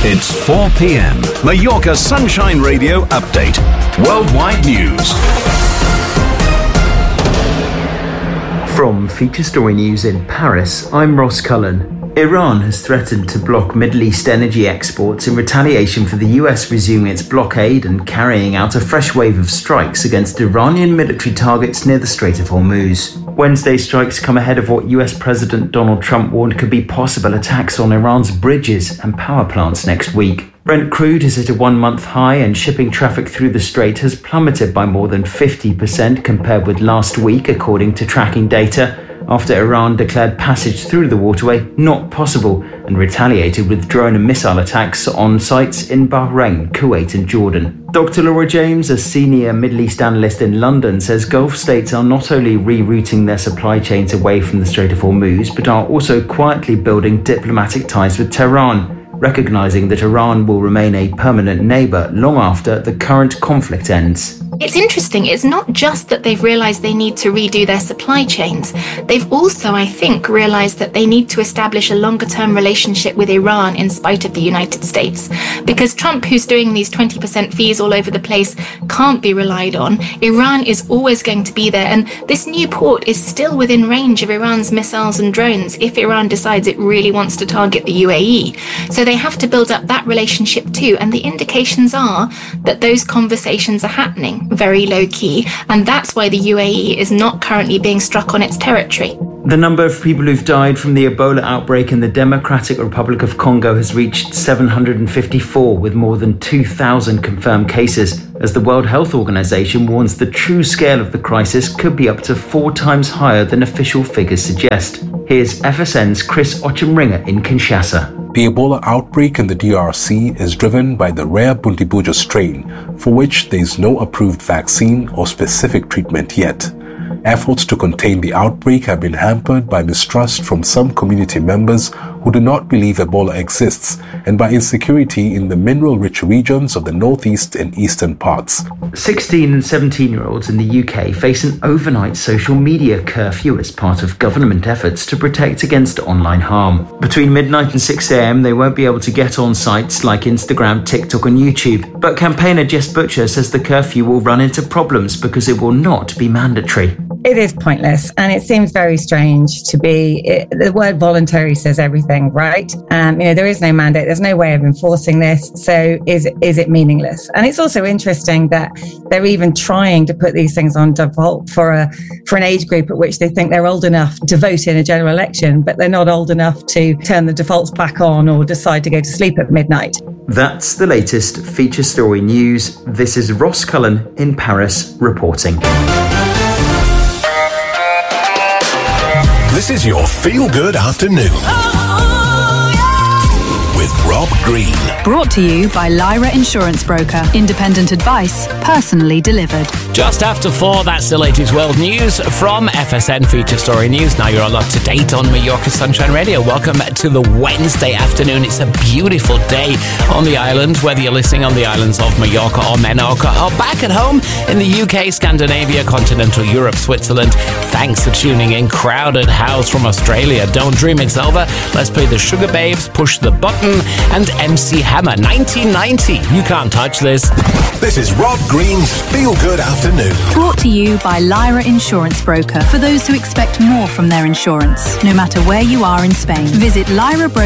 It's 4 p.m. Mallorca Sunshine Radio Update. Worldwide news. From Feature Story News in Paris, I'm Ross Cullen. Iran has threatened to block Middle East energy exports in retaliation for the US resuming its blockade and carrying out a fresh wave of strikes against Iranian military targets near the Strait of Hormuz. Wednesday's strikes come ahead of what US President Donald Trump warned could be possible attacks on Iran's bridges and power plants next week. Brent crude is at a one-month high and shipping traffic through the strait has plummeted by more than 50% compared with last week, according to tracking data, after Iran declared passage through the waterway not possible and retaliated with drone and missile attacks on sites in Bahrain, Kuwait and Jordan. Dr. Laura James, a senior Middle East analyst in London, says Gulf states are not only rerouting their supply chains away from the Strait of Hormuz, but are also quietly building diplomatic ties with Tehran, recognising that Iran will remain a permanent neighbour long after the current conflict ends. It's interesting, it's not just that they've realised they need to redo their supply chains. They've also, I think, realised that they need to establish a longer-term relationship with Iran in spite of the United States. Because Trump, who's doing these 20% fees all over the place, can't be relied on. Iran is always going to be there, and this new port is still within range of Iran's missiles and drones if Iran decides it really wants to target the UAE. So they have to build up that relationship too, and the indications are that those conversations are happening, very low key, and that's why the UAE is not currently being struck on its territory. The number of people who've died from the Ebola outbreak in the Democratic Republic of Congo has reached 754, with more than 2,000 confirmed cases, as the World Health Organization warns the true scale of the crisis could be up to 4 times higher than official figures suggest. Here's FSN's Chris Ochemringer in Kinshasa. The Ebola outbreak in the DRC is driven by the rare Bundibujo strain, for which there is no approved vaccine or specific treatment yet. Efforts to contain the outbreak have been hampered by mistrust from some community members who do not believe Ebola exists, and by insecurity in the mineral-rich regions of the northeast and eastern parts. 16 and 17-year-olds in the UK face an overnight social media curfew as part of government efforts to protect against online harm. Between midnight and 6 a.m, they won't be able to get on sites like Instagram, TikTok and YouTube. But campaigner Jess Butcher says the curfew will run into problems because it will not be mandatory. It is pointless, and it seems very strange to be. The word voluntary says everything, right? There is no mandate. There's no way of enforcing this. So is it meaningless? And it's also interesting that they're even trying to put these things on default for an age group at which they think they're old enough to vote in a general election, but they're not old enough to turn the defaults back on or decide to go to sleep at midnight. That's the latest Feature Story News. This is Ross Cullen in Paris reporting. This is your feel-good afternoon. With Rob Green. Brought to you by Lyra Insurance Broker. Independent advice, personally delivered. Just after 4, that's the latest world news from FSN Feature Story News. Now you're all up to date on Mallorca Sunshine Radio. Welcome to the Wednesday afternoon. It's a beautiful day on the island, whether you're listening on the islands of Mallorca or Menorca or back at home in the UK, Scandinavia, continental Europe, Switzerland. Thanks for tuning in. Crowded House from Australia. Don't dream it's over. Let's play the Sugar Babes, Push the Button, and MC Hammer. 1990. You can't touch this. This is Rob Green's Feel Good Afternoon. Brought to you by Lyra Insurance Broker. For those who expect more from their insurance, no matter where you are in Spain. Visit Lyra